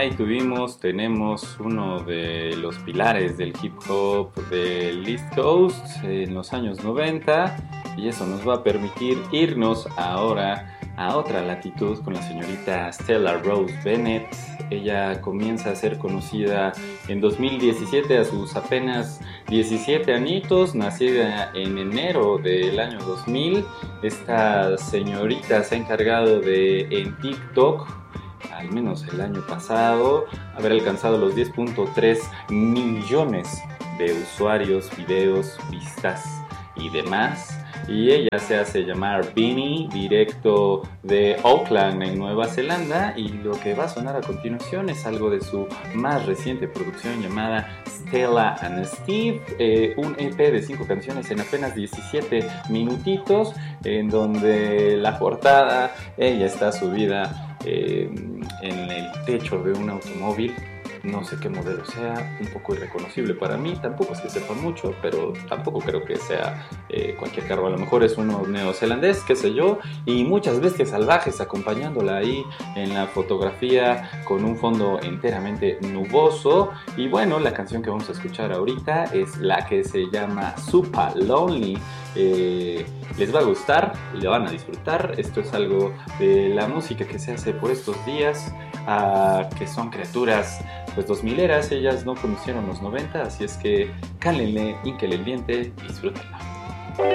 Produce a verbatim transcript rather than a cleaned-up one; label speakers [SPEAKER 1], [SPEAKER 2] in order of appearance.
[SPEAKER 1] ahí tuvimos, tenemos uno de los pilares del hip hop del East Coast en los años noventa, y eso nos va a permitir irnos ahora a otra latitud con la señorita Stella Rose Bennett. Ella comienza a ser conocida en dos mil diecisiete, a sus apenas diecisiete añitos, nacida en enero del año dos mil. Esta señorita se ha encargado de, en TikTok, al menos el año pasado, haber alcanzado los diez punto tres millones de usuarios, videos, vistas y demás. Y ella se hace llamar Beanie, directo de Auckland en Nueva Zelanda, y lo que va a sonar a continuación es algo de su más reciente producción llamada Stella and Steve, eh, un E P de cinco canciones en apenas diecisiete minutitos, en donde la portada, ella está subida eh, en el techo de un automóvil. No sé qué modelo sea, un poco irreconocible para mí, tampoco es que sepa mucho, pero tampoco creo que sea eh, cualquier carro, a lo mejor es uno neozelandés, qué sé yo, y muchas bestias salvajes acompañándola ahí en la fotografía con un fondo enteramente nuboso. Y bueno, la canción que vamos a escuchar ahorita es la que se llama Super Lonely. Eh, les va a gustar, le van a disfrutar. Esto es algo de la música que se hace por estos días, uh, que son criaturas pues dos mileras. Ellas no conocieron los noventa, así es que cálenle, hínquenle el diente y disfrútenlo.